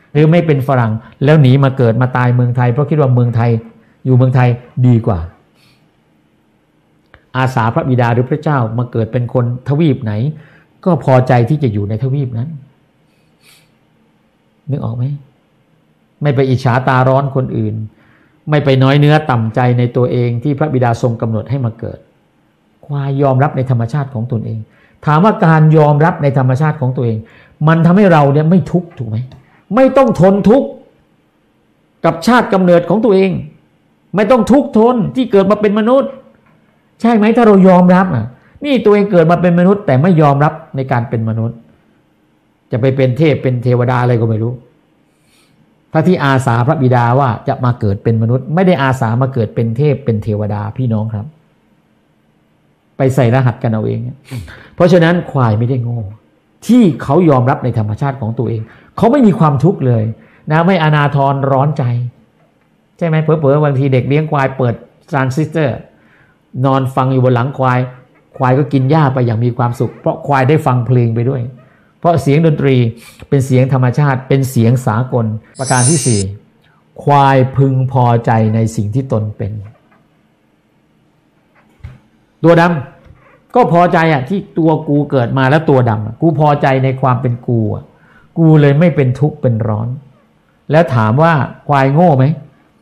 หรือไม่เป็นฝรั่งแล้วหนีมาเกิดมาตายเมืองไทยเพราะคิดว่าเมืองไทยอยู่เมืองไทยดีกว่าอาสาพระบิดาหรือพระเจ้ามาเกิดเป็นคนทวีปไหนก็พอใจที่จะอยู่ในทวีปนั้นนึกออกไหมไม่ไปอิจฉาตาร้อนคนอื่นไม่ไปน้อยเนื้อต่ำใจในตัวเองที่พระบิดาทรงกำหนดให้มาเกิดควายยอมรับในธรรมชาติของตนเองถามว่าการยอมรับในธรรมชาติของตัวเองมันทำให้เราเนี่ยไม่ทุกข์ถูกไหมไม่ต้องทนทุกข์กับชาติกำเนิดของตัวเองไม่ต้องทุกข์ทนที่เกิดมาเป็นมนุษย์ใช่ไหมถ้าเรายอมรับนี่ตัวเองเกิดมาเป็นมนุษย์แต่ไม่ยอมรับในการเป็นมนุษย์จะไปเป็นเทพเป็นเทวดาอะไรก็ไม่รู้ถ้าที่อาสาพระบิดาว่าจะมาเกิดเป็นมนุษย์ไม่ได้อาสามาเกิดเป็นเทพเป็นเทวดาพี่น้องครับไปใส่รหัสกันเอาเองเพราะฉะนั้นควายไม่ได้โง่ที่เขายอมรับในธรรมชาติของตัวเองเขาไม่มีความทุกข์เลยนะไม่อนาทรร้อนใจใช่ไหมเผลอๆบางทีเด็กเลี้ยงควายเปิดทรานซิสเตอร์นอนฟังอยู่บนหลังควายก็กินหญ้าไปอย่างมีความสุขเพราะควายได้ฟังเพลงไปด้วยเพราะเสียงดนตรีเป็นเสียงธรรมชาติเป็นเสียงสากลประการที่4ควายพึงพอใจในสิ่งที่ตนเป็นตัวดำก็พอใจที่ตัวกูเกิดมาแล้วตัวดำกูพอใจในความเป็นกูเลยไม่เป็นทุกข์เป็นร้อนแล้วถามว่าควายโง่ไหม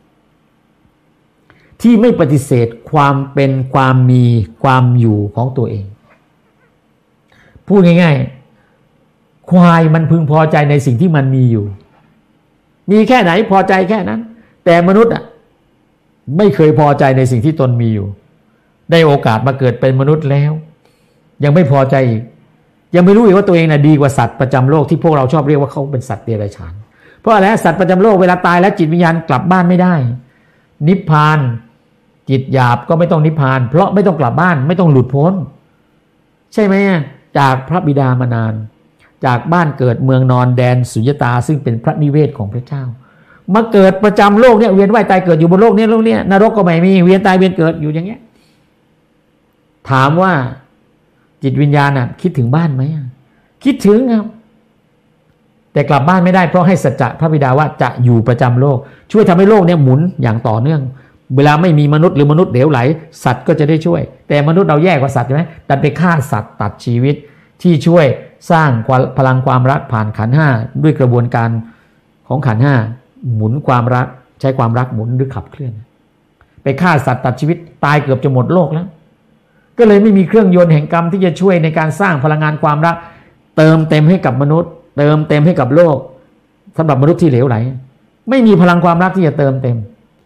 ที่ไม่ปฏิเสธความเป็นความมีความอยู่ของตัวเองพูดง่ายๆควายมันพึงพอใจในสิ่งที่มันมีอยู่มีแค่ไหนพอใจแค่นั้นแต่มนุษย์ไม่เคยพอใจในสิ่งที่ตนมีอยู่ได้โอกาสมาเกิดเป็นมนุษย์แล้วยังไม่พอใจอีกยังไม่รู้อีกว่าตัวเองดีกว่าสัตว์ประจำโลกที่พวกเราชอบเรียกว่าเขาเป็นสัตว์เดรัจฉานเพราะอะไรสัตว์ประจำโลกเวลาตายแล้วจิตวิญญาณกลับบ้านไม่ได้นิพพานจิตหยาบก็ไม่ต้องนิพพานเพราะไม่ต้องกลับบ้านไม่ต้องหลุดพ้นใช่ไหมจากพระบิดามานานจากบ้านเกิดเมืองนอนแดนสุญญตาซึ่งเป็นพระนิเวศของพระเจ้ามาเกิดประจำโลกเนี่ยเวียนว่ายตายเกิดอยู่บนโลกนี้นรกก็ไม่มีเวียนตายเวียนเกิดอยู่อย่างเงี้ยถามว่าจิตวิญญาณคิดถึงบ้านไหมคิดถึงครับแต่กลับบ้านไม่ได้เพราะให้สัจจะพระบิดาว่าจะอยู่ประจำโลกช่วยทำให้โลกเนี่ยหมุนอย่างต่อเนื่องเวลาไม่มีมนุษย์หรือมนุษย์เหลวไหลสัตว์ก็จะได้ช่วยแต่มนุษย์เราแย่กว่าสัตว์ใช่ไหมดันไปฆ่าสัตว์ตัดชีวิตที่ช่วยสร้างพลังความรักผ่านขันธ์5ด้วยกระบวนการของขันธ์5หมุนความรักใช้ความรักหมุนหรือขับเคลื่อนไปฆ่าสัตว์ตัดชีวิตตายเกือบจะหมดโลกแล้วก็เลยไม่มีเครื่องยนต์แห่งกรรมที่จะช่วยในการสร้างพลังงานความรักเติมเต็มให้กับมนุษย์เติมเต็มให้กับโลกสำหรับมนุษย์ที่เหลวไหลไม่มีพลังความรักที่จะเติมเต็ม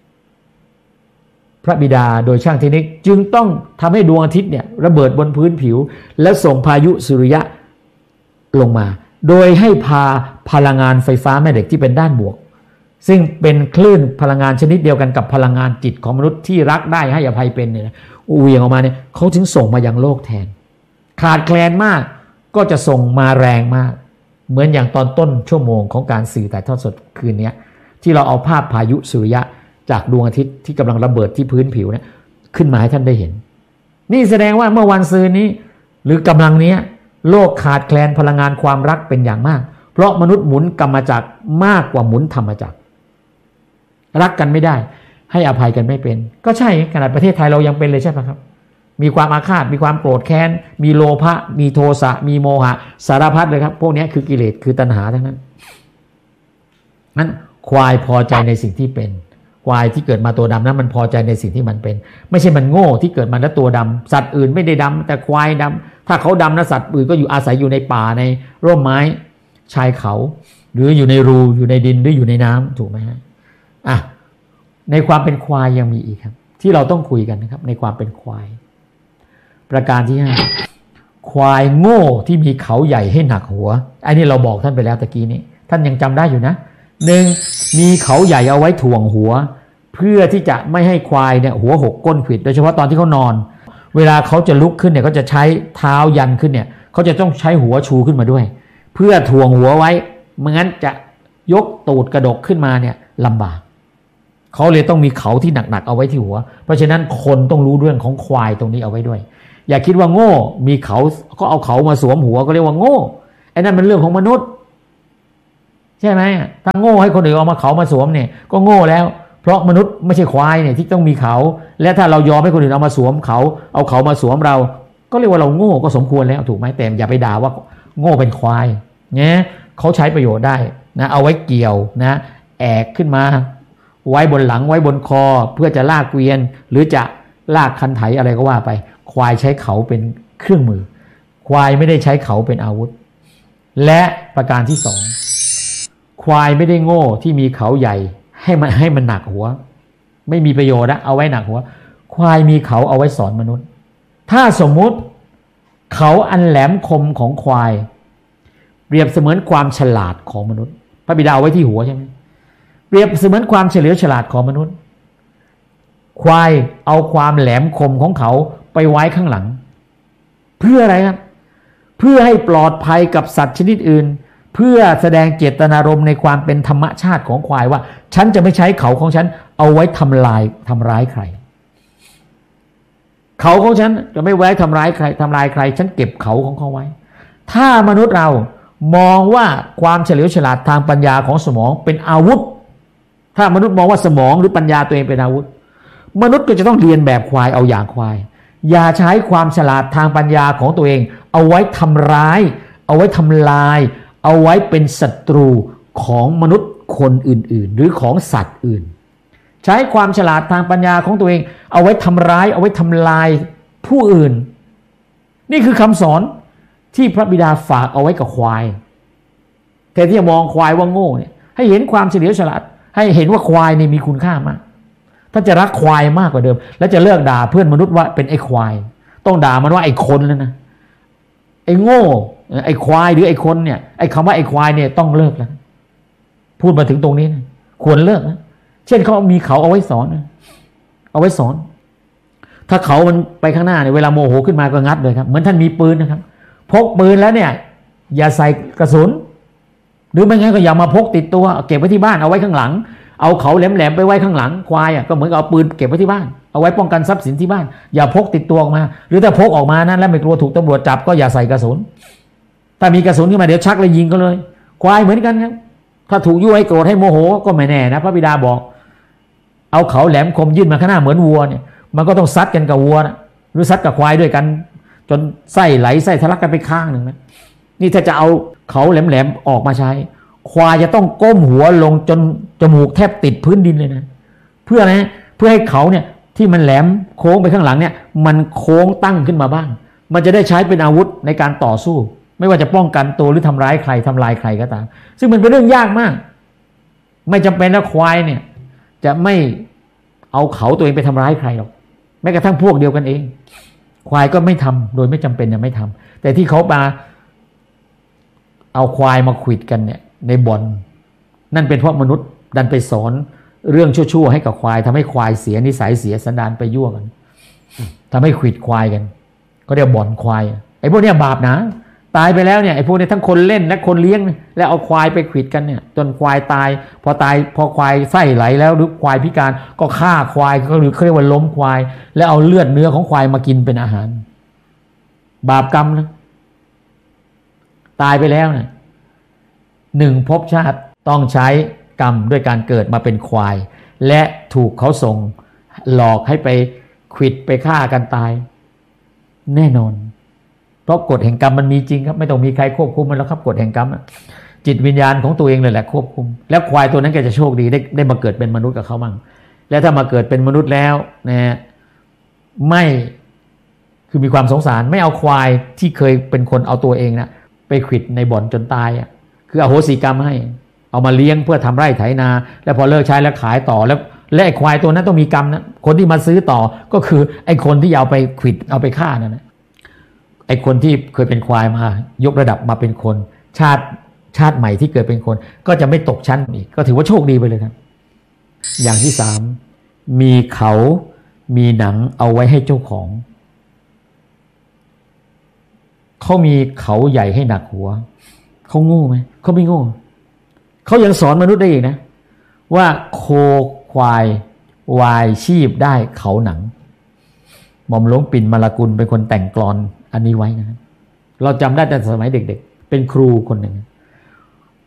พระบิดาโดยช่างเทคนิคจึงต้องทำให้ดวงอาทิตย์เนี่ยระเบิดบนพื้นผิวและส่งพายุสุริยะลงมาโดยให้พาพลังงานไฟฟ้าแม่เหล็กที่เป็นด้านบวกซึ่งเป็นคลื่นพลังงานชนิดเดียวกันกับพลังงานจิตของมนุษย์ที่รักได้ให้อภัยเป็นเนี่ยเหวี่ยงออกมาเนี่ยเขาถึงส่งมายังโลกแทนขาดแคลนมากก็จะส่งมาแรงมากเหมือนอย่างตอนต้นชั่วโมงของการสื่อถ่ายทอดสดคืนนี้ที่เราเอาภาพพายุสุริยะจากดวงอาทิตย์ที่กำลังระเบิดที่พื้นผิวเนี่ยขึ้นมาให้ท่านได้เห็นนี่แสดงว่าเมื่อวันซืนนี้หรือกำลังนี้โลกขาดแคลนพลังงานความรักเป็นอย่างมากเพราะมนุษย์หมุนกรรมจักรมากกว่าหมุนธรรมจักรรักกันไม่ได้ให้อภัยกันไม่เป็นก็ใช่ขนาดประเทศไทยเรายังเป็นเลยใช่ไหมครับมีความอาฆาตมีความโกรธแค้นมีโลภะมีโทสะมีโมหะสารพัดเลยครับพวกนี้คือกิเลสคือตัณหาทั้งนั้นนั้นควายพอใจในสิ่งที่เป็นควายที่เกิดมาตัวดำนั้นมันพอใจในสิ่งที่มันเป็นไม่ใช่มันโง่ที่เกิดมาแล้วตัวดำสัตว์อื่นไม่ได้ดำแต่ควายดำถ้าเขาดำนะสัตว์อื่นก็อยู่อาศัยอยู่ในป่าในร่มไม้ชายเขาหรืออยู่ในรูอยู่ในดินหรืออยู่ในน้ำถูกไหมฮะในความเป็นควายยังมีอีกครับที่เราต้องคุยกันนะครับในความเป็นควายประการที่5ควายโง่ที่มีเขาใหญ่ให้หนักหัวอันนี้เราบอกท่านไปแล้วตะกี้นี้ท่านยังจำได้อยู่นะ1มีเขาใหญ่เอาไว้ถ่วงหัวเพื่อที่จะไม่ให้ควายเนี่ยหัวหกก้นขวิดโดยเฉพาะตอนที่เขานอนเวลาเขาจะลุกขึ้นเนี่ยเขาจะใช้เท้ายันขึ้นเนี่ยเขาจะต้องใช้หัวชูขึ้นมาด้วยเพื่อถ่วงหัวไว้ไม่งั้นจะยกตูดกระดกขึ้นมาเนี่ยลำบากเขาเลยต้องมีเขาที่หนักๆเอาไว้ที่หัวเพราะฉะนั้นคนต้องรู้เรื่องของควายตรงนี้เอาไว้ด้วยอย่าคิดว่าโง่มีเขาก็เอาเขามาสวมหัวก็เรียกว่าโง่ไอ้นั่นมันเรื่องของมนุษย์ใช่ไหมถ้าโง่ให้คนอื่นเอามาเขามาสวมเนี่ยก็โง่แล้วเพราะมนุษย์ไม่ใช่ควายเนี่ยที่ต้องมีเขาและถ้าเรายอมให้คนอื่นเอามาสวมเขาเอาเขามาสวมเราก็เรียกว่าเราโง่ก็สมควรแล้วถูกไหมแต่อย่าไปด่าว่าโง่เป็นควายเนี่ยเขาใช้ประโยชน์ได้นะเอาไว้เกี่ยวนะแอกขึ้นมาไว้บนหลังไว้บนคอเพื่อจะลากเกวียนหรือจะลากคันไถอะไรก็ว่าไปควายใช้เขาเป็นเครื่องมือควายไม่ได้ใช้เขาเป็นอาวุธและประการที่สองควายไม่ได้โง่ที่มีเขาใหญ่ให้มันหนักหัวไม่มีประโยชน์นะเอาไว้หนักหัวควายมีเขาเอาไว้สอนมนุษย์ถ้าสมมุติเขาอันแหลมคมของควายเปรียบเสมือนความฉลาดของมนุษย์พระบิดาเอาไว้ที่หัวใช่ไหมเปรียบเสมือนความเฉลียวฉลาดของมนุษย์ควายเอาความแหลมคมของเขาไปไว้ข้างหลังเพื่ออะไรครับเพื่อให้ปลอดภัยกับสัตว์ชนิดอื่นเพื่อแสดงเจตนารมณ์ในความเป็นธรรมชาติของควายว่าฉันจะไม่ใช้เขาของฉันเอาไว้ทำร้ายใครเขาของฉันจะไม่ไว้ทำร้ายใครฉันเก็บเขาของเขาไว้ถ้ามนุษย์เรามองว่าความเฉลียวฉลาดทางปัญญาของสมองเป็นอาวุธถ้ามนุษย์มองว่าสมองหรือปัญญาตัวเองเป็นอาวุธมนุษย์ก็จะต้องเรียนแบบควายเอาอย่างควายอย่าใช้ความฉลาดทางปัญญาของตัวเองเอาไว้ทำร้ายเอาไว้ทำลายเอาไว้เป็นศัตรูของมนุษย์คนอื่นๆหรือของสัตว์อื่นใช้ความฉลาดทางปัญญาของตัวเองเอาไว้ทำร้ายเอาไว้ทำลายผู้อื่นนี่คือคำสอนที่พระบิดาฝากเอาไว้กับควายแทนที่จะมองควายว่าโง่เนี่ยให้เห็นความเฉลียวฉลาดให้เห็นว่าควายนี่มีคุณค่ามากถ้าจะรักควายมากกว่าเดิมแล้วจะเลิกด่าเพื่อนมนุษย์ว่าเป็นไอ้ควายต้องด่ามันว่าไอ้คนแล้วนะไอ้โง่ไอ้ควายหรือไอ้คนเนี่ยไอ้คำว่าไอ้ควายเนี่ยต้องเลิกแล้วพูดมาถึงตรงนี้นะควรเลิกนะเช่นเขามีเขาเอาไว้สอนเอาไว้สอนถ้าเขามันไปข้างหน้าเนี่ยเวลาโมโหขึ้นมาก็งัดเลยครับเหมือนท่านมีปืนนะครับพกปืนแล้วเนี่ยอย่าใส่กระสุนหรือไม่งั้นก็อย่ามาพกติดตัวเก็บไว้ที่บ้านเอาไว้ข้างหลังเอาเขาแหลมๆไปไว้ข้างหลังควายก็เหมือนกับเอาปืนเก็บไว้ที่บ้านเอาไว้ป้องกันทรัพย์สินที่บ้านอย่าพกติดตัวออกมาหรือถ้าพกออกมานั้นแล้วไม่กลัวถูกตำรวจจับก็อย่าใส่กระสุนถ้ามีกระสุนขึ้นมาเดี๋ยวชักเลยยิงก็เลยควายเหมือนกันครับถ้าถูกยั่วให้โกรธให้โมโหก็ไม่แน่นะพระบิดาบอกเอาเขาแหลมคมยื่นมาข้างหน้าเหมือนวัวเนี่ยมันก็ต้องซัดกันกับวัวนะหรือซัดกับควายด้วยกันจนไส้ไหลไส้ทะลักกันไปข้างหนึ่งนะนี่ถ้าจะเอาเขาแหลมๆออกมาใช้ควายจะต้องก้มหัวลงจนจมูกแทบติดพื้นดินเลยนะเพื่ออะไรเพื่อให้เขาเนี่ยที่มันแหลมโค้งไปข้างหลังเนี่ยมันโค้งตั้งขึ้นมาบ้างมันจะได้ใช้เป็นอาวุธในการต่อสู้ไม่ว่าจะป้องกันตัวหรือทำร้ายใครทำลายใครก็ตามซึ่งมันเป็นเรื่องยากมากไม่จำเป็นนะควายเนี่ยจะไม่เอาเขาตัวเองไปทำร้ายใครหรอกแม้กระทั่งพวกเดียวกันเองควายก็ไม่ทำโดยไม่จำเป็นไม่ทำแต่ที่เขามาเอาควายมาขวิดกันเนี่ยในบ่อนนั่นเป็นเพราะมนุษย์ดันไปสอนเรื่องชั่วๆให้กับควายทำให้ควายเสียนิสัยเสียสันดานไปยั่วกันทำให้ขวิดควายกันก็เรียกบ่อนควายไอ้พวกเนี้ยบาปนะตายไปแล้วเนี่ยไอ้พวกนี้ทั้งคนเล่นและคนเลี้ยงแล้วเอาควายไปขวิดกันเนี่ยจนควายตายพอควายไส้ไหลแล้วหรือควายพิการก็ฆ่าควายก็หรือเขาเรียกว่าล้มควายแล้วเอาเลือดเนื้อของควายมากินเป็นอาหารบาปกรรมนะตายไปแล้วเนี่ย1 ภพชาติต้องใช้กรรมด้วยการเกิดมาเป็นควายและถูกเขาส่งหลอกให้ไปขวิดไปฆ่ากันตายแน่นอนเพราะกฎแห่งกรรมมันมีจริงครับไม่ต้องมีใครควบคุมมันแล้วครับกฎแห่งกรรมจิตวิญญาณของตัวเองเลยแหละควบคุมแล้วควายตัวนั้นแกจะโชคดีได้มาเกิดเป็นมนุษย์กับเขามั่งแล้วถ้ามาเกิดเป็นมนุษย์แล้วนะไม่คือมีความสงสารไม่เอาควายที่เคยเป็นคนเอาตัวเองนะไปขวิดในบ่อนจนตายคืออโหสิกรรมให้เอามาเลี้ยงเพื่อทำไร่ไถนาแล้วพอเลิกใช้แล้วขายต่อแล้วไอ้ควายตัวนั้นต้องมีกรรมนะคนที่มาซื้อต่อก็คือไอ้คนที่เอาไปขวิดเอาไปฆ่านั่นนะไอ้คนที่เคยเป็นควายมายกระดับมาเป็นคนชาติใหม่ที่เกิดเป็นคนก็จะไม่ตกชั้นอีกก็ถือว่าโชคดีไปเลยครับอย่างที่3มีเขามีหนังเอาไว้ให้เจ้าของเขามีเขาใหญ่ให้หนักหัวเขาโง่ไหมเขาไม่โง่เขายังสอนมนุษย์ได้อีกนะว่าโคควายวายชีพได้เขาหนังหม่อมหลวงปิ่นมาลากุลเป็นคนแต่งกลอนอันนี้ไว้นะเราจำได้แต่สมัยเด็กๆเป็นครูคนหนึ่ง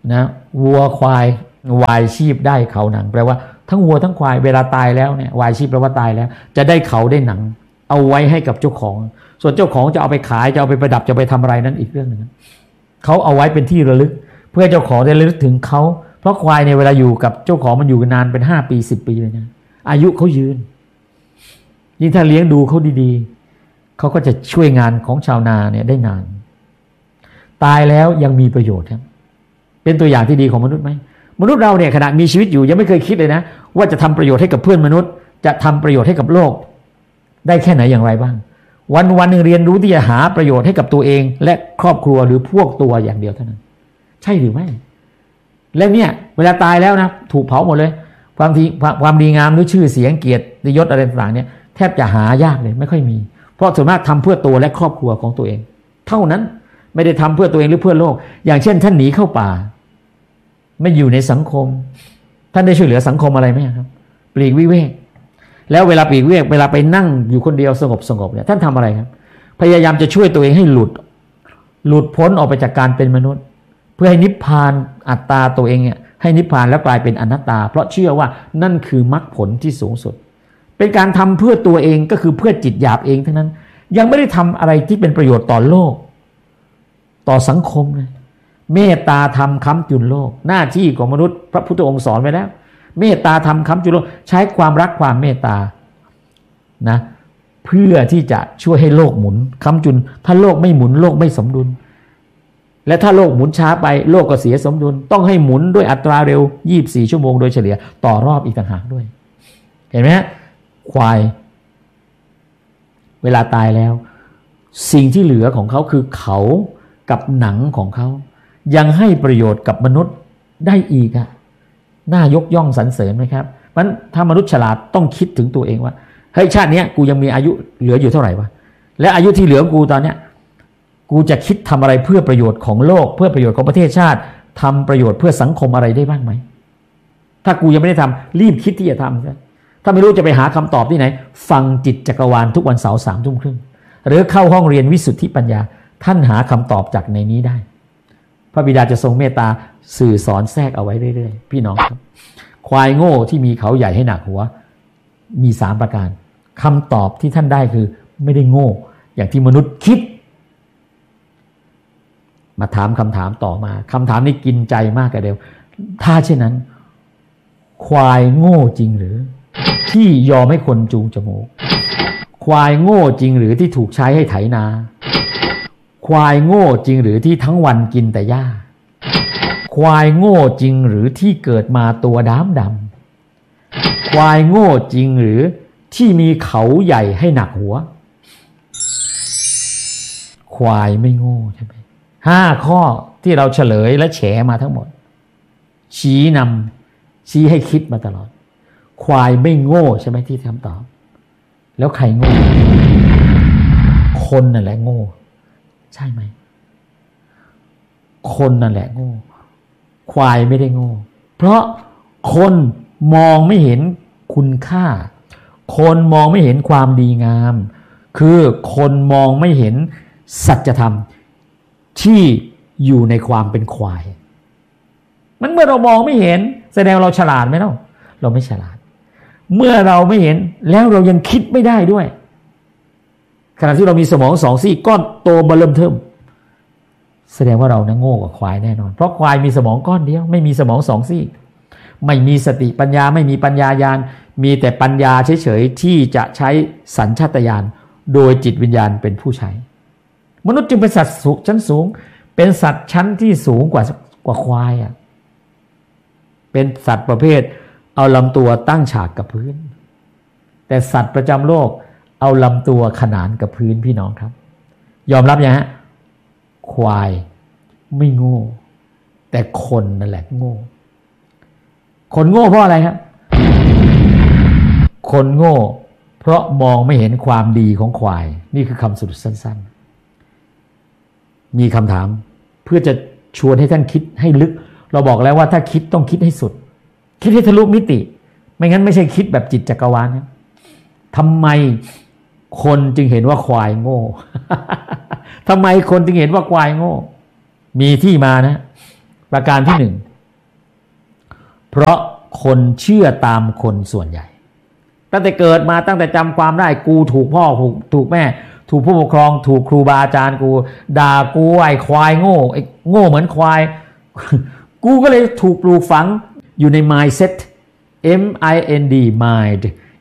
นะวัวควายวายชีพได้เขาหนังแปลว่าทั้งวัวทั้งควายเวลาตายแล้วเนี่ยวายชีพแปลว่าตายแล้วจะได้เขาได้หนังเอาไว้ให้กับเจ้าของส่วนเจ้าของจะเอาไปขายจะเอาไปประดับจะไปทำอะไรนั้นอีกเรื่องนึงเขาเอาไว้เป็นที่ระลึกเพื่อเจ้าของได้ระลึกถึงเขาเพราะควายในเวลาอยู่กับเจ้าของมันอยู่กันนานเป็น5 ปี10 ปีเลยนะอายุเขายืนยิ่งถ้าเลี้ยงดูเขาดีๆเขาก็จะช่วยงานของชาวนาเนี่ยได้นานตายแล้วยังมีประโยชน์ครับเป็นตัวอย่างที่ดีของมนุษย์ไหมมนุษย์เราเนี่ยขณะมีชีวิตอยู่ยังไม่เคยคิดเลยนะว่าจะทำประโยชน์ให้กับเพื่อนมนุษย์จะทำประโยชน์ให้กับโลกได้แค่ไหนอย่างไรบ้างวันหนึ่งเรียนรู้ที่จะหาประโยชน์ให้กับตัวเองและครอบครัวหรือพวกตัวอย่างเดียวเท่านั้นใช่หรือไม่แล้วเนี่ยเวลาตายแล้วนะถูกเผาหมดเลยความดีงามหรือชื่อเสียงเกียรติยศอะไรต่างๆเนี่ยแทบจะหายากเลยไม่ค่อยมีเพราะส่วนมากทำเพื่อตัวและครอบครัวของตัวเองเท่านั้นไม่ได้ทำเพื่อตัวเองหรือเพื่อโลกอย่างเช่นท่านหนีเข้าป่าไม่อยู่ในสังคมท่านได้ช่วยเหลือสังคมอะไรไหมครับปลีกวิเวกแล้วเวลาปลีกวิเวกเวลาไปนั่งอยู่คนเดียวสงบเนี่ยท่านทำอะไรครับพยายามจะช่วยตัวเองให้หลุดพ้นออกไปจากการเป็นมนุษย์เพื่อให้นิพพานอัตตาตัวเองเนี่ยให้นิพพานแล้วกลายเป็นอนัตตาเพราะเชื่อว่านั่นคือมรรคผลที่สูงสุดเป็นการทำเพื่อตัวเองก็คือเพื่อจิตหยาบเองทั้งนั้นยังไม่ได้ทำอะไรที่เป็นประโยชน์ต่อโลกต่อสังคมเลยเมตตาธรรมค้ำจุนโลกหน้าที่ของมนุษย์พระพุทธองค์สอนไว้แล้วเมตตาธรรมค้ำจุนโลกใช้ความรักความเมตตานะเพื่อที่จะช่วยให้โลกหมุนค้ำจุนถ้าโลกไม่หมุนโลกไม่สมดุลและถ้าโลกหมุนช้าไปโลกก็เสียสมดุลต้องให้หมุนด้วยอัตราเร็ว24 ชั่วโมงโดยเฉลี่ยต่อรอบอีกต่างหากด้วยเห็นไหมฮะควายเวลาตายแล้วสิ่งที่เหลือของเขาคือเขากับหนังของเขายังให้ประโยชน์กับมนุษย์ได้อีกอะน่ายกย่องสรรเสริญไหมครับมันถ้ามนุษย์ฉลาดต้องคิดถึงตัวเองว่าเฮ้ยชาตินี้กูยังมีอายุเหลืออยู่เท่าไหร่วะและอายุที่เหลือกูตอนเนี้ยกูจะคิดทำอะไรเพื่อประโยชน์ของโลกเพื่อประโยชน์ของประเทศชาติทำประโยชน์เพื่อสังคมอะไรได้บ้างไหมถ้ากูยังไม่ได้ทำรีบคิดที่จะทำซะถ้าไม่รู้จะไปหาคำตอบที่ไหนฟังจิตจักรวาลทุกวันเสาร์3 ทุ่มครึ่งหรือเข้าห้องเรียนวิสุทธิปัญญาท่านหาคำตอบจากในนี้ได้พระบิดาจะทรงเมตตาสื่อสอนแทรกเอาไว้เรื่อยๆพี่น้องครับควายโง่ที่มีเขาใหญ่ให้หนักหัวมี3 ประการคำตอบที่ท่านได้คือไม่ได้โง่อย่างที่มนุษย์คิดมาถามคำถามต่อมาคำถามนี้กินใจมากกว่าเดิมถ้าเช่นนั้นควายโง่จริงหรือที่ยอมให้คนจูงจมูกควายโง่จริงหรือที่ถูกใช้ให้ไถนาควายโง่จริงหรือที่ทั้งวันกินแต่หญ้าควายโง่จริงหรือที่เกิดมาตัวดำควายโง่จริงหรือที่มีเขาใหญ่ให้หนักหัวควายไม่โง่ใช่ไหม5 ข้อที่เราเฉลยและแฉมาทั้งหมดชี้ให้คิดมาตลอดควายไม่โง่ใช่ไหมที่คำตอบแล้วใครโง่คนนั่นแหละโง่ใช่ไหมคนนั่นแหละโง่ควายไม่ได้โง่เพราะคนมองไม่เห็นคุณค่าคนมองไม่เห็นความดีงามคือคนมองไม่เห็นสัจธรรมที่อยู่ในความเป็นควายมันเมื่อเรามองไม่เห็นแสดงเราฉลาดไหมเราไม่ฉลาดเมื่อเราไม่เห็นแล้วเรายังคิดไม่ได้ด้วยขณะที่เรามีสมอง2 ซี่ก้อนโตเบิ่มเทิ่มแสดงว่าเราโง่กว่าควายแน่นอนเพราะควายมีสมองก้อนเดียวไม่มีสมอง2 ซี่ไม่มีสติปัญญาไม่มีปัญญาญาณมีแต่ปัญญาเฉยๆที่จะใช้สัญชาตญาณโดยจิตวิญญาณเป็นผู้ใช้มนุษย์จึงเป็นสัตว์ชั้นสูงเป็นสัตว์ชั้นที่สูงกว่าควายอ่ะเป็นสัตว์ประเภทเอาลำตัวตั้งฉากกับพื้นแต่สัตว์ประจำโลกเอาลำตัวขนานกับพื้นพี่น้องครับยอมรับยังฮะควายไม่โง่แต่คนนั่นแหละโง่คนโง่เพราะอะไรครับคนโง่เพราะมองไม่เห็นความดีของควายนี่คือคำสรุปสั้นๆมีคำถามเพื่อจะชวนให้ท่านคิดให้ลึกเราบอกแล้วว่าถ้าคิดต้องคิดให้สุดคิดให้ทะลุมิติไม่งั้นไม่ใช่คิดแบบจิตจักรวาลนะทำไมคนจึงเห็นว่าควายโง่ ทำไมคนจึงเห็นว่าควายโง่มีที่มานะประการที่หนึ่งเพราะคนเชื่อตามคนส่วนใหญ่ตั้งแต่เกิดมาตั้งแต่จำความได้กูถูกพ่อถูกแม่ถูกผู้ปกครองถูกครูบาอาจารย์กูด่ากูไอ้ควายโง่ไอ้โง่เหมือนควายกูก็เลยถูกปลูกฝังอยู่ใน mindset mind mind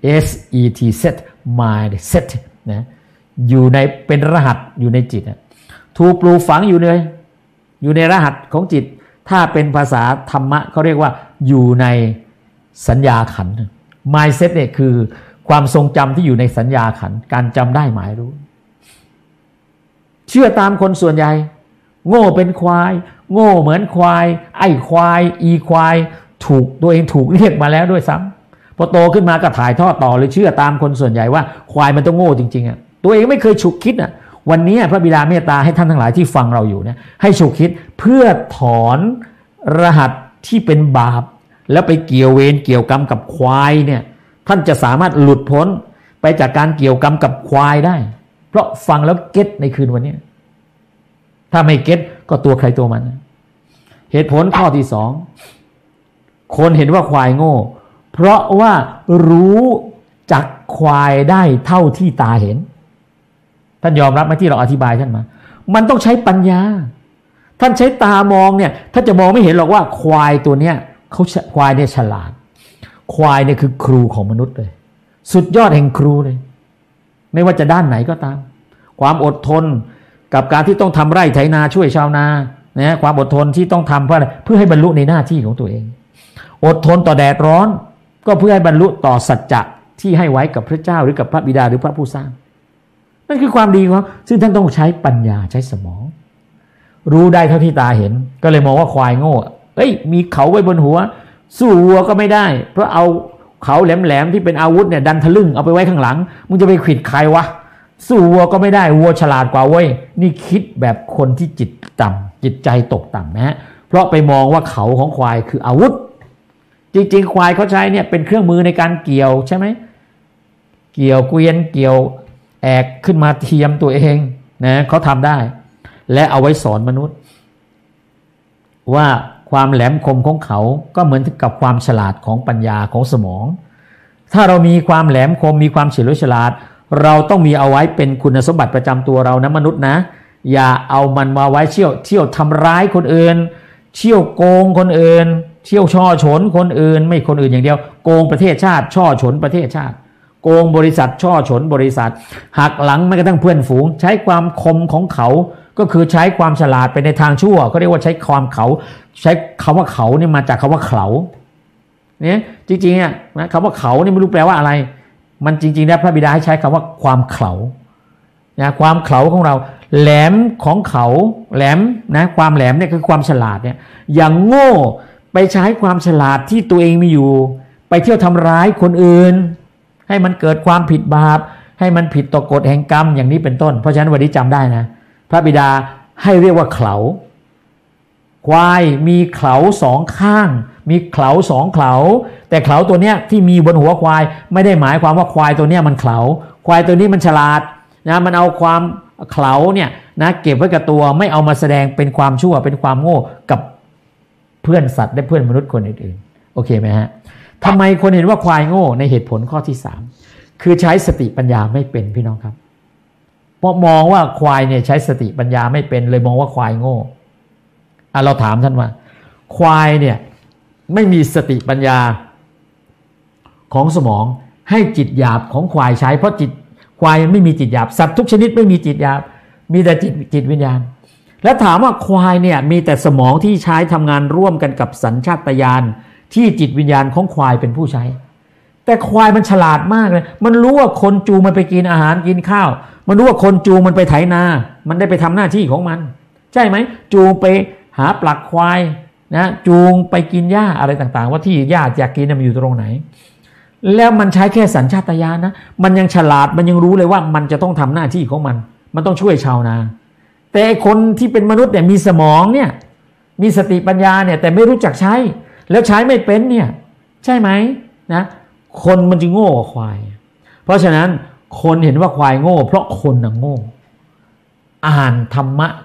set set mindset นะอยู่ในเป็นรหัสอยู่ในจิตถูกปลูกฝังอยู่ในรหัสของจิตถ้าเป็นภาษาธรรมะเขาเรียกว่าอยู่ในสัญญาขันธ์ mindset เนี่ยคือความทรงจำที่อยู่ในสัญญาขันธ์การจำได้หมายรู้เชื่อตามคนส่วนใหญ่โง่เป็นควายโง่เหมือนควายไอ้ควายอีควายถูกตัวเองถูกเรียกมาแล้วด้วยซ้ำพอโตขึ้นมาก็ถ่ายทอดต่อเลยเชื่อตามคนส่วนใหญ่ว่าควายมันต้องโง่จริงๆอ่ะตัวเองไม่เคยฉุกคิดอ่ะวันนี้พระบิดาเมตตาให้ท่านทั้งหลายที่ฟังเราอยู่เนี่ยให้ฉุกคิดเพื่อถอนรหัสที่เป็นบาปแล้วไปเกี่ยวเวรเกี่ยวกรรมกับควายเนี่ยท่านจะสามารถหลุดพ้นไปจากการเกี่ยวกรรมกับควายได้เพราะฟังแล้วเก็ตในคืนวันนี้ถ้าไม่เก็ตก็ตัวใครตัวมันเหตุผลข้อที่สองคนเห็นว่าควายโง่เพราะว่ารู้จักควายได้เท่าที่ตาเห็นท่านยอมรับไหมที่เราอธิบายท่านมามันต้องใช้ปัญญาท่านใช้ตามองเนี่ยท่านจะมองไม่เห็นหรอกว่าควายตัวเนี้ยควายเนี่ยฉลาดควายเนี่ยคือครูของมนุษย์เลยสุดยอดแห่งครูเลยไม่ว่าจะด้านไหนก็ตามความอดทนกับการที่ต้องทำไร่ไถนาช่วยชาวนานะความอดทนที่ต้องทำเพื่ออะไรเพื่อให้บรรลุในหน้าที่ของตัวเองอดทนต่อแดดร้อนก็เพื่อให้บรรลุต่อสัจจะที่ให้ไว้กับพระเจ้าหรือกับพระบิดาหรือพระผู้สร้างนั่นคือความดีของเขาซึ่งท่านต้องใช้ปัญญาใช้สมองรู้ได้เท่าที่ตาเห็นก็เลยมองว่าควายโง่มีเขาไว้บนหัวสู้วัวก็ไม่ได้เพราะเอาเขาแหลมๆที่เป็นอาวุธเนี่ยดันทะลึ่งเอาไปไว้ข้างหลังมึงจะไปขวิดใครวะสู้วัวก็ไม่ได้วัวฉลาดกว่าเว้ยนี่คิดแบบคนที่จิตต่ำจิตใจตกต่ำนะฮะเพราะไปมองว่าเขาของควายคืออาวุธจริงๆควายเขาใช้เนี่ยเป็นเครื่องมือในการเกี่ยวใช่ไหมเกี่ยวเกวียนเกี่ยวแอกขึ้นมาเทียมตัวเองนะเขาทำได้และเอาไว้สอนมนุษย์ว่าความแหลมคมของเขาก็เหมือนกับความฉลาดของปัญญาของสมองถ้าเรามีความแหลมคมมีความเฉลียวฉลาดเราต้องมีเอาไว้เป็นคุณสมบัติประจำตัวเรานะมนุษย์นะอย่าเอามันมาไว้เที่ยวทำร้ายคนอื่นเที่ยวโกงคนอื่นเที่ยวช่อฉนคนอื่นไม่คนอื่นอย่างเดียวโกงประเทศชาติช่อฉนประเทศชาติโกงบริษัทช่อฉนบริษัทหักหลังแม้กระทั่งเพื่อนฝูงใช้ความคมของเขาก็คือใช้ความฉลาดไปในทางชั่วเขาเรียกว่าใช้ความเขาใช้คำว่าเขานี่มาจากคำว่าเขาเนี่ยจริงๆเนี่ยนะคำว่าเขานี่ไม่รู้แปลว่าอะไรมันจริงๆแล้วพระบิดาให้ใช้คำว่าความเขานะความเขาของเราแหลมของเขาแหลมนะความแหลมเนี่ยคือความฉลาดเนี่ยอย่างโง่ไปใช้ความฉลาดที่ตัวเองมีอยู่ไปเที่ยวทำร้ายคนอื่นให้มันเกิดความผิดบาปให้มันผิดต่อกฎแห่งกรรมอย่างนี้เป็นต้นเพราะฉะนั้นวันนี้จำได้นะพระบิดาให้เรียกว่าเขาควายมีเขาสองข้างมีเขาสองเขาแต่เขาตัวเนี้ยที่มีบนหัวควายไม่ได้หมายความว่าควายตัวเนี้ยมันเขาควายตัวนี้มันฉลาดนะมันเอาความเขาเนี่ยนะเก็บไว้กับตัวไม่เอามาแสดงเป็นความชั่วเป็นความโง่กับเพื่อนสัตว์และเพื่อนมนุษย์คนอื่นๆโอเคไหมฮะทำไมคนเห็นว่าควายโง่ในเหตุผลข้อที่3คือใช้สติปัญญาไม่เป็นพี่น้องครับเพราะมองว่าควายเนี่ยใช้สติปัญญาไม่เป็นเลยมองว่าควายโง่เราถามท่านว่าควายเนี่ยไม่มีสติปัญญาของสมองให้จิตหยาบของควายใช้เพราะจิตควายไม่มีจิตหยาบสัตว์ทุกชนิดไม่มีจิตหยาบมีแต่จิตวิญญาณแล้วถามว่าควายเนี่ยมีแต่สมองที่ใช้ทำงานร่วมกันกับสัญชาตญาณที่จิตวิญญาณของควายเป็นผู้ใช้แต่ควายมันฉลาดมากเลยมันรู้ว่าคนจูงมันไปกินอาหารกินข้าวมันรู้ว่าคนจูงมันไปไถนามันได้ไปทำหน้าที่ของมันใช่ไหมจูงไปหาปลักควายนะจูงไปกินหญ้าอะไรต่างๆว่าที่หญ้าอยากกินมันอยู่ตรงไหนแล้วมันใช้แค่สัญชาตญาณนะมันยังฉลาดมันยังรู้เลยว่ามันจะต้องทำหน้าที่ของมันต้องช่วยชาวนาแต่คนที่เป็นมนุษย์เนี่ยมีสมองเนี่ยมีสติปัญญาเนี่ยแต่ไม่รู้จักใช้แล้วใช้ไม่เป็นเนี่ยใช่ไหมนะคนมันจึงโง่กว่าควายเพราะฉะนั้นคนเห็นว่าควายโง่เพราะคนน่ะโง่อ่านธรรมะ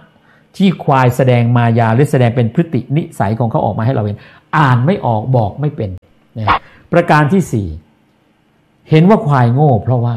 ที่ควายแสดงมายาหรือแสดงเป็นพฤตินิสัยของเขาออกมาให้เราเห็นอ่านไม่ออกบอกไม่เป็นนะประการที่ 4เห็นว่าควายโง่เพราะว่า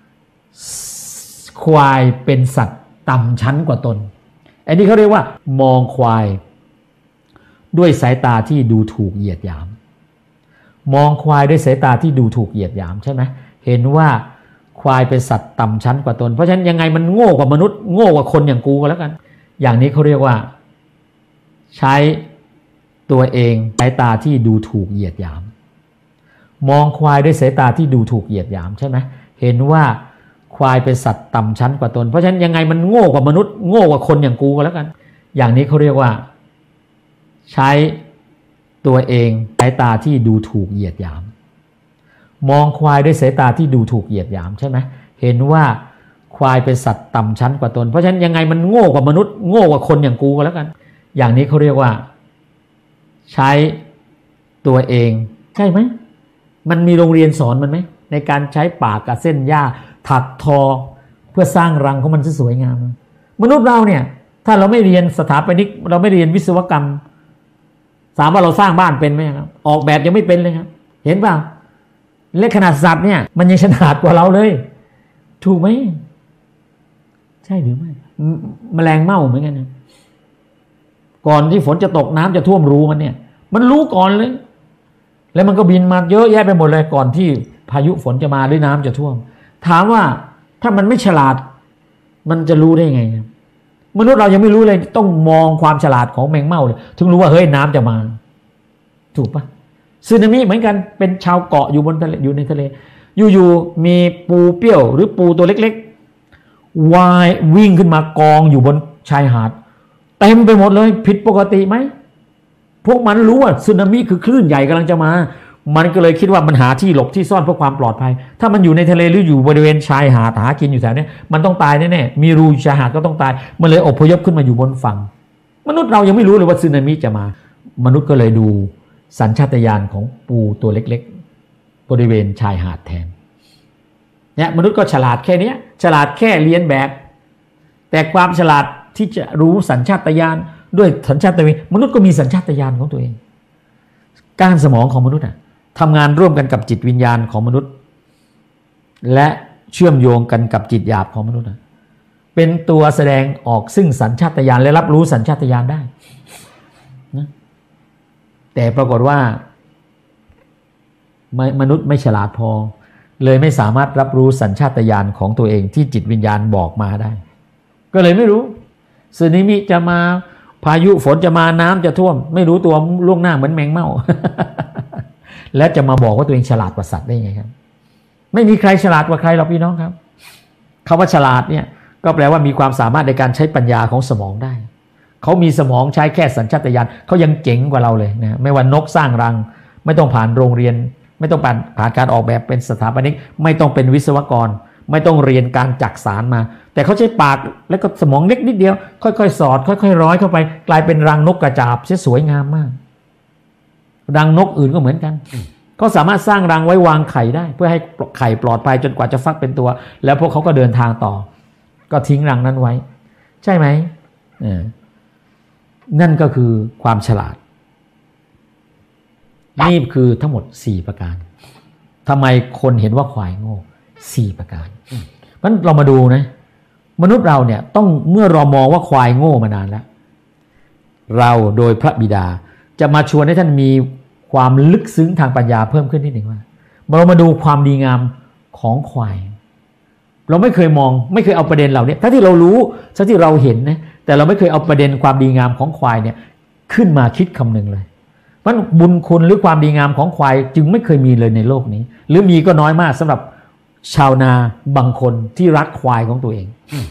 ควายเป็นสัตว์ต่ำชั้นกว่าตนอันนี้เขาเรียกว่ามองควายด้วยสายตาที่ดูถูกเหยียดหยามมองควายด้วยสายตาที่ดูถูกเหยียดหยามใช่ไหมเห็นว่าควายเป็นสัตว์ต่ำชั้นกว่าตนเพราะฉะนั้นยังไงมันโง่กว่ามนุษย์โง่กว่าคนอย่างกูก็แล้วกันอย่างนี้เขาเรียกว่าใช้ตัวเองสายตาที่ดูถูกเหยียดหยามมองควายด้วยสายตาที่ดูถูกเหยียดหยามใช่ไหมเห็นว่าควายเป็นสัตว์ต่ำชั้นกว่าตนเพราะฉะนั้นยังไงมันโง่กว่ามนุษย์โง่กว่าคนอย่างกูก็แล้วกันอย่างนี้เขาเรียกว่าใช้ตัวเองสายตาที่ดูถูกเหยียดหยามมองควายด้วยสายตาที่ดูถูกเหยียดหยามใช่ไหมเห็นว่าควายเป็นสัตว์ต่ำชั้นกว่าตนเพราะฉะนั้นยังไงมันโง่กว่ามนุษย์โง่กว่าคนอย่างกูก็แล้วกันอย่างนี้เขาเรียกว่าใช้ตัวเองใช่ไหมมันมีโรงเรียนสอนมันไหมในการใช้ปากกับเส้นหญ้าถักทอเพื่อสร้างรังของมันสวยงามมนุษย์เราเนี่ยถ้าเราไม่เรียนสถาปนิกเราไม่เรียนวิศวกรรมถามว่าเราสร้างบ้านเป็นไหมครับออกแบบยังไม่เป็นเลยครับเห็นเปล่าและขนาดสัตว์เนี่ยมันยังฉลาดกว่าเราเลยถูกไหมใช่หรือไม่แมลงเม่าเหมือนกันนะก่อนที่ฝนจะตกน้ำจะท่วมรูมันเนี่ยมันรู้ก่อนเลยแล้วมันก็บินมาเยอะแยะไปหมดเลยก่อนที่พายุฝนจะมาหรือน้ำจะท่วมถามว่าถ้ามันไม่ฉลาดมันจะรู้ได้ไงมนุษย์เรายังไม่รู้เลยต้องมองความฉลาดของแมงเม่าเลยถึงรู้ว่าเฮ้ยน้ำจะมาถูกปะสึนามิเหมือนกันเป็นชาวเกาะอยู่บนทะเลอยู่ในทะเลอยู่ๆมีปูเปี้ยวหรือปูตัวเล็กๆว่ายวิ่งขึ้นมากองอยู่บนชายหาดเต็มไปหมดเลยผิดปกติไหมพวกมันรู้ว่าสึนามิคือคลื่นใหญ่กำลังจะมามันก็เลยคิดว่ามันหาที่หลบที่ซ่อนเพื่อความปลอดภัยถ้ามันอยู่ในทะเลหรืออยู่บริเวณชายหาดหากินอยู่แถวนี้มันต้องตายแน่ๆมีรูชายหาดก็ต้องตายมันเลยอพยพขึ้นมาอยู่บนฝั่งมนุษย์เรายังไม่รู้เลยว่าสึนามิจะมามนุษย์ก็เลยดูสัญชาตญาณของปูตัวเล็กๆบริเวณชายหาดแทนเนี่ยมนุษย์ก็ฉลาดแค่นี้ฉลาดแค่เลียนแบบแต่ความฉลาดที่จะรู้สัญชาตญาณด้วยสัญชาตญาณมนุษย์ก็มีสัญชาตญาณของตัวเองก้านสมองของมนุษย์ทำงานร่วมกันกับจิตวิญญาณของมนุษย์และเชื่อมโยงกันกับจิตหยาบของมนุษย์เป็นตัวแสดงออกซึ่งสัญชาตญาณและรับรู้สัญชาตญาณได้นะแต่ปรากฏว่ามนุษย์ไม่ฉลาดพอเลยไม่สามารถรับรู้สัญชาตญาณของตัวเองที่จิตวิญญาณบอกมาได้ก็เลยไม่รู้สึนามิจะมาพายุฝนจะมาน้ำจะท่วมไม่รู้ตัวล่วงหน้าเหมือนแมงเม่า และจะมาบอกว่าตัวเองฉลาดกว่าสัตว์ได้ไงครับไม่มีใครฉลาดกว่าใครหรอกพี่น้องครับคำว่าฉลาดเนี่ยก็แปลว่ามีความสามารถในการใช้ปัญญาของสมองได้เขามีสมองใช้แค่สัญชาตญาณเขายังเจ๋งกว่าเราเลยนะไม่ว่านกสร้างรังไม่ต้องผ่านโรงเรียนไม่ต้องผ่านการออกแบบเป็นสถาปนิกไม่ต้องเป็นวิศวกรไม่ต้องเรียนการจักสารมาแต่เขาใช้ปากแล้วก็สมองเล็กนิดเดียวค่อยๆสอดค่อยๆร้อยเข้าไปกลายเป็นรังนกกระจาบสวยงามมากรังนกอื่นก็เหมือนกันเขาสามารถสร้างรังไว้วางไข่ได้เพื่อให้ไข่ปลอดภัยจนกว่าจะฟักเป็นตัวแล้วพวกเขาก็เดินทางต่อก็ทิ้งรังนั้นไว้ใช่ไหมนั่นก็คือความฉลาดนี่คือทั้งหมด4ประการทำไมคนเห็นว่าควายโง่4ประการเพราะฉะนั้นเรามาดูนะมนุษย์เราเนี่ยต้องเมื่อเรามองว่าควายโง่มานานแล้วเราโดยพระบิดาจะมาชวนให้ท่านมีความลึกซึ้งทางปัญญาเพิ่มขึ้นนิดหนึ่งว่าเรามาดูความดีงามของควายเราไม่เคยมองไม่เคยเอาประเด็นเหล่านี้ทั้งที่เรารู้ทั้งที่เราเห็นนะแต่เราไม่เคยเอาประเด็นความดีงามของควายเนี่ยขึ้นมาคิดคำนึงเลยเพราะบุญคุณหรือความดีงามของควายจึงไม่เคยมีเลยในโลกนี้หรือมีก็น้อยมากสำหรับชาวนาบางคนที่รักควายของตัวเอง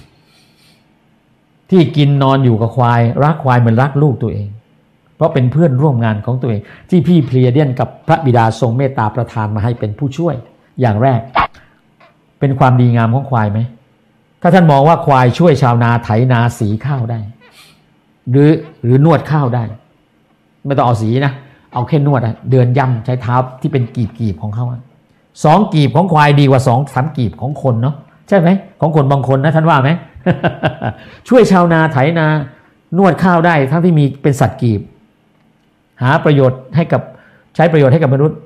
ที่กินนอนอยู่กับควายรักควายเหมือนรักลูกตัวเองเพราะเป็นเพื่อนร่วมงานของตัวเองที่พี่เพลียเดียนกับพระบิดาทรงเมตตาประทานมาให้เป็นผู้ช่วยอย่างแรกเป็นความดีงามของควายไหมถ้าท่านมองว่าควายช่วยชาวนาไถนาสีข้าวได้หรือนวดข้าวได้ไม่ต้องเอาสีนะเอาแค่นวดเดินย่ำใช้เท้าที่เป็นกีบของเขา2 กีบของควายดีกว่า2-3 กีบของคนเนาะใช่ไหมของคนบางคนนะท่านว่าไหม ช่วยชาวนาไถนานวดข้าวได้ทั้งที่มีเป็นสัตว์กีบหาประโยชน์ให้กับใช้ประโยชน์ให้กับมนุษย์